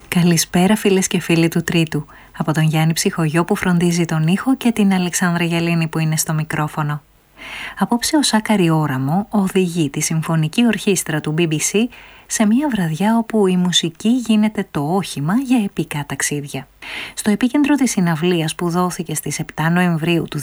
Καλησπέρα φίλες και φίλοι του Τρίτου, από τον Γιάννη Ψυχογειό που φροντίζει τον ήχο και την Αλεξάνδρα Γελίνη που είναι στο μικρόφωνο. Απόψε ο Σάκαρη Όραμο οδηγεί τη Συμφωνική Ορχήστρα του BBC σε μια βραδιά όπου η μουσική γίνεται το όχημα για επικά ταξίδια. Στο επίκεντρο της συναυλίας που δόθηκε στις 7 Νοεμβρίου του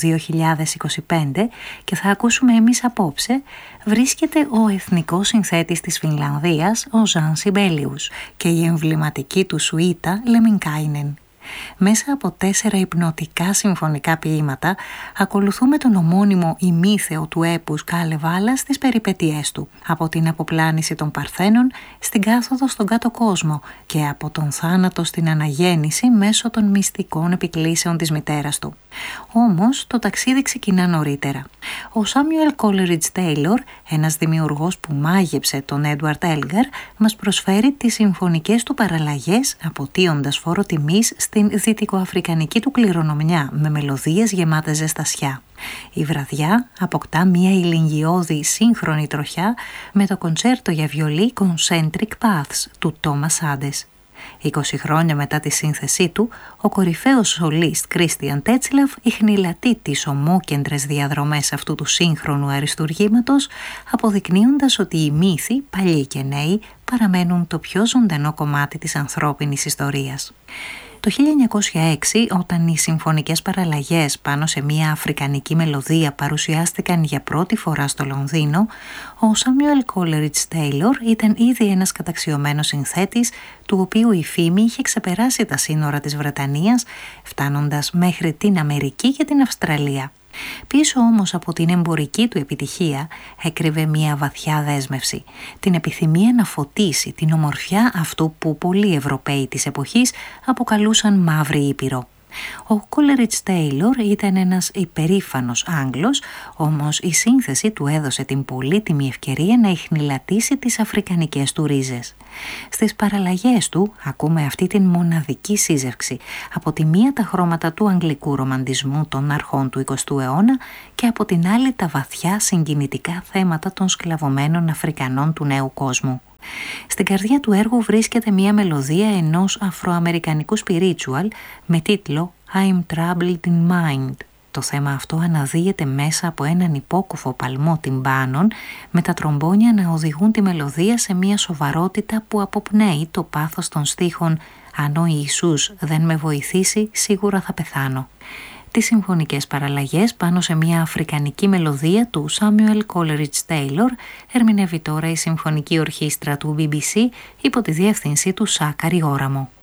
2025 και θα ακούσουμε εμείς απόψε, βρίσκεται ο εθνικός συνθέτης της Φινλανδίας, ο Ζαν Σιμπέλιους, και η εμβληματική του σουίτα Λεμινκάινεν. Μέσα από 4 υπνοτικά συμφωνικά ποίηματα ακολουθούμε τον ομώνυμο ημίθεο του έπους Κάλεβάλα στις περιπέτειές του, από την αποπλάνηση των Παρθένων στην κάθοδο στον κάτω κόσμο και από τον θάνατο στην αναγέννηση μέσω των μυστικών επικλήσεων της μητέρας του. Όμως το ταξίδι ξεκινά νωρίτερα. Ο Σάμιουελ Κόλεριτζ Τέιλορ, ένας δημιουργός που μάγεψε τον Έντουαρντ Έλγκαρ, μας προσφέρει τις συμφωνικές του παραλλαγές, αποτείοντας φόρο τιμής στην δυτικοαφρικανική του κληρονομιά με μελωδίες γεμάτες ζεστασιά. Η βραδιά αποκτά μια ηλιγγιώδη σύγχρονη τροχιά με το κοντσέρτο για βιολί Concentric Paths του Τόμας Άντες. 20 χρόνια μετά τη σύνθεσή του, ο κορυφαίος σολίστ Κρίστιαν Τέτσλαφ ιχνηλατεί τις ομόκεντρες διαδρομές αυτού του σύγχρονου αριστουργήματος, αποδεικνύοντας ότι οι μύθοι, παλιοί και νέοι, παραμένουν το πιο ζωντανό κομμάτι της ανθρώπινης ιστορίας. Το 1906, όταν οι συμφωνικές παραλλαγές πάνω σε μια αφρικανική μελωδία παρουσιάστηκαν για πρώτη φορά στο Λονδίνο, ο Σάμιουελ Κόλεριτζ Τέιλορ ήταν ήδη ένας καταξιωμένος συνθέτης, του οποίου η φήμη είχε ξεπεράσει τα σύνορα της Βρετανίας, φτάνοντας μέχρι την Αμερική και την Αυστραλία. Πίσω όμως από την εμπορική του επιτυχία έκρυβε μια βαθιά δέσμευση, την επιθυμία να φωτίσει την ομορφιά αυτού που πολλοί Ευρωπαίοι της εποχής αποκαλούσαν μαύρη ήπειρο. Ο Κόλεριτζ Τέιλορ ήταν ένας υπερήφανος Άγγλος, όμως η σύνθεση του έδωσε την πολύτιμη ευκαιρία να ιχνηλατήσει τις αφρικανικές του ρίζες. Στις παραλλαγές του ακούμε αυτή την μοναδική σύζευξη, από τη μία τα χρώματα του αγγλικού ρομαντισμού των αρχών του 20ου αιώνα και από την άλλη τα βαθιά συγκινητικά θέματα των σκλαβωμένων Αφρικανών του νέου κόσμου. Στην καρδιά του έργου βρίσκεται μια μελωδία ενός αφροαμερικανικού spiritual με τίτλο «I'm troubled in mind». Το θέμα αυτό αναδύεται μέσα από έναν υπόκουφο παλμό τυμπάνων, με τα τρομπόνια να οδηγούν τη μελωδία σε μια σοβαρότητα που αποπνέει το πάθος των στίχων «Αν ο Ιησούς δεν με βοηθήσει, σίγουρα θα πεθάνω». Τις συμφωνικές παραλλαγές πάνω σε μια αφρικανική μελωδία του Σάμιουελ Κόλεριτζ Τέιλορ ερμηνεύει τώρα η Συμφωνική Ορχήστρα του BBC υπό τη διεύθυνση του Σάκαρη Όραμο.